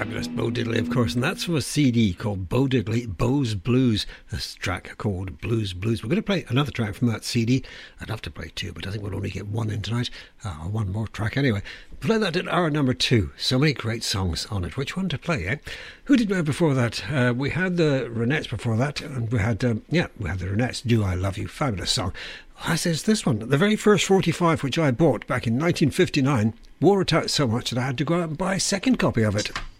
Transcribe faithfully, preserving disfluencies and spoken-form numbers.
fabulous Bo Diddley, of course, and that's from a C D called Bo Diddley, Bo's Blues, this track called Blues Blues. We're going to play another track from that C D. I'd love to play two, but I think we'll only get one in tonight, uh, or one more track anyway. Play that at hour number two. So many great songs on it. Which one to play, eh? Who did we have before that? Uh, we had the Ronettes before that, and we had, um, yeah, we had the Ronettes, Do I Love You, fabulous song. As is this one, the very first forty-five which I bought back in nineteen fifty-nine, wore it out so much that I had to go out and buy a second copy of it.